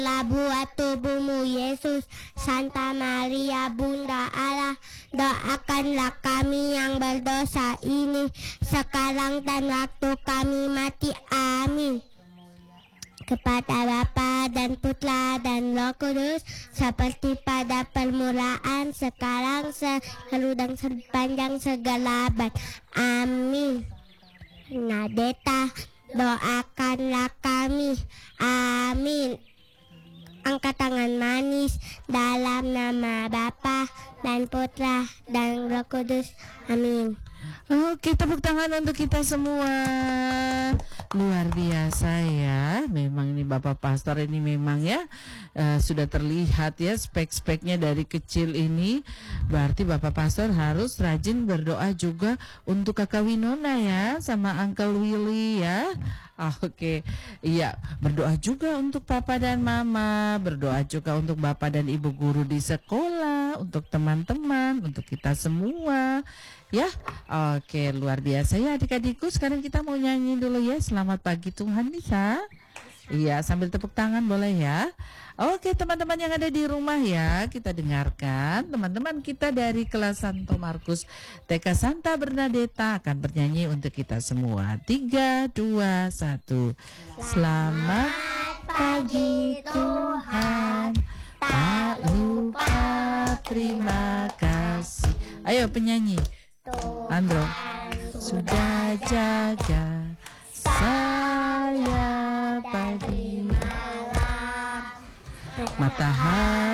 buat tubuhmu Yesus. Santa Maria Bunda Allah, doakanlah kami yang berdosa ini, sekarang dan waktu kami mati. Amin. Kepada Bapa dan Putra dan Roh Kudus, seperti pada permulaan, sekarang, selalu dan sepanjang segala abad. Amin. Nadeta, doakanlah kami. Amin. Angkat tangan manis dalam nama Bapa dan Putra dan Roh Kudus. Amin. Oke, tepuk tangan untuk kita semua. Luar biasa ya. Memang ini Bapak Pastor ini memang ya sudah terlihat ya spek-speknya dari kecil ini. Berarti Bapak Pastor harus rajin berdoa juga untuk Kakak Winona ya, sama Uncle Willy ya. Oke, iya, berdoa juga untuk Papa dan Mama, berdoa juga untuk Bapak dan Ibu guru di sekolah, untuk teman-teman, untuk kita semua. Ya, oke, luar biasa ya adik-adikku. Sekarang kita mau nyanyi dulu ya. Selamat pagi Tuhan, bisa? Iya, sambil tepuk tangan boleh ya. Oke, teman-teman yang ada di rumah ya, kita dengarkan. Teman-teman kita dari kelas Santo Markus TK Santa Bernadetta akan bernyanyi untuk kita semua. 3, 2, 1. Selamat pagi Tuhan, tak lupa terima kasih. Ayo penyanyi Andro. Sudah jaga saya pagi malam, matahari